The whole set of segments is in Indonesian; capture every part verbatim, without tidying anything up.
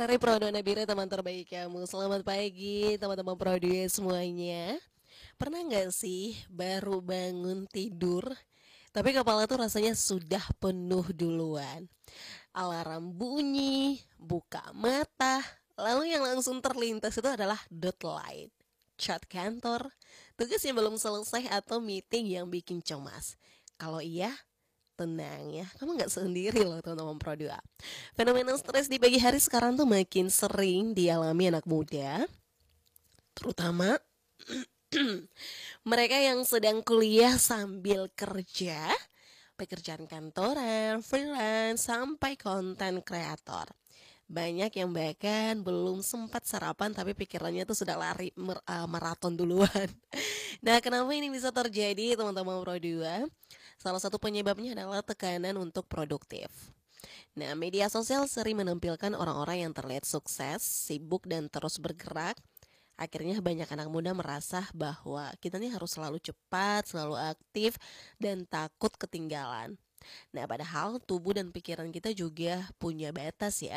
Hari Pro Nabila teman terbaik kamu. Selamat pagi teman-teman Pro semuanya. Pernah nggak sih baru bangun tidur tapi kepala tuh rasanya sudah penuh duluan. Alarm bunyi, buka mata, lalu yang langsung terlintas itu adalah deadline, chat kantor, tugas yang belum selesai atau meeting yang bikin cemas. Kalau iya, tenang ya, kamu nggak sendiri loh teman-teman Pro dua. Fenomena stres di pagi hari sekarang tuh makin sering dialami anak muda, terutama mereka yang sedang kuliah sambil kerja, pekerjaan kantoran, freelance, sampai konten kreator. Banyak yang bahkan belum sempat sarapan tapi pikirannya tuh sudah lari mer- uh, maraton duluan. Nah, kenapa ini bisa terjadi teman-teman Pro dua? Salah satu penyebabnya adalah tekanan untuk produktif. Nah, media sosial sering menampilkan orang-orang yang terlihat sukses, sibuk, dan terus bergerak. Akhirnya banyak anak muda merasa bahwa kita nih harus selalu cepat, selalu aktif, dan takut ketinggalan. Nah, padahal tubuh dan pikiran kita juga punya batas ya.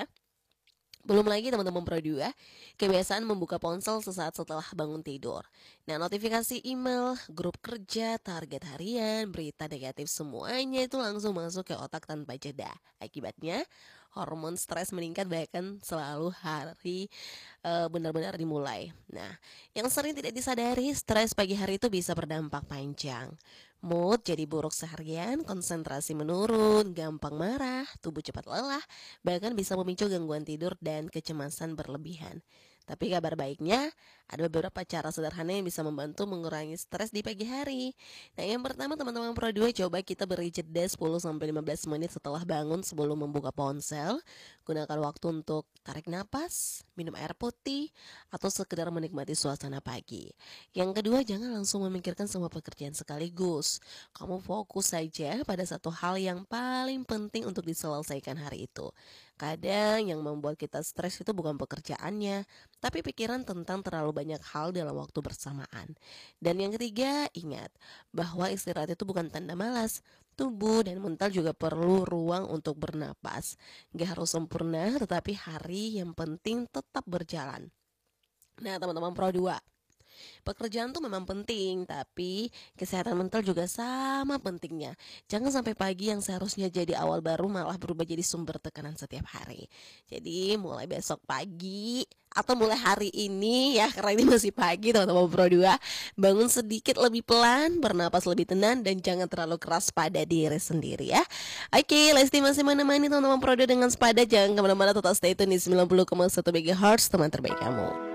Belum lagi teman-teman Pro dua, kebiasaan membuka ponsel sesaat setelah bangun tidur. Nah, notifikasi email, grup kerja, target harian, berita negatif semuanya itu langsung masuk ke otak tanpa jeda. Akibatnya, hormon stres meningkat bahkan selalu hari e, benar-benar dimulai. Nah, yang sering tidak disadari, stres pagi hari itu bisa berdampak panjang. Mood jadi buruk seharian, konsentrasi menurun, gampang marah, tubuh cepat lelah, bahkan bisa memicu gangguan tidur dan kecemasan berlebihan. Tapi kabar baiknya, ada beberapa cara sederhana yang bisa membantu mengurangi stres di pagi hari. Nah, yang pertama teman-teman Pro dua, coba kita beri jeda sepuluh sampai lima belas menit setelah bangun sebelum membuka ponsel. Gunakan waktu untuk tarik napas, minum air putih, atau sekedar menikmati suasana pagi. Yang kedua, jangan langsung memikirkan semua pekerjaan sekaligus. Kamu fokus saja pada satu hal yang paling penting untuk diselesaikan hari itu. Kadang yang membuat kita stres itu bukan pekerjaannya, tapi pikiran tentang terlalu banyak hal dalam waktu bersamaan. Dan yang ketiga, ingat bahwa istirahat itu bukan tanda malas. Tubuh dan mental juga perlu ruang untuk bernapas. Gak harus sempurna, tetapi hari yang penting tetap berjalan. Nah, teman-teman Pro dua, pekerjaan tuh memang penting, tapi kesehatan mental juga sama pentingnya. Jangan sampai pagi yang seharusnya jadi awal baru malah berubah jadi sumber tekanan setiap hari. Jadi mulai besok pagi atau mulai hari ini ya, karena ini masih pagi teman-teman Pro dua, bangun sedikit lebih pelan, bernapas lebih tenang, dan jangan terlalu keras pada diri sendiri ya. Oke, Lesti masih menemani teman-teman Pro dua dengan sepada. Jangan kemana-mana, tetap stay tune di sembilan puluh koma satu megahertz, teman terbaik kamu.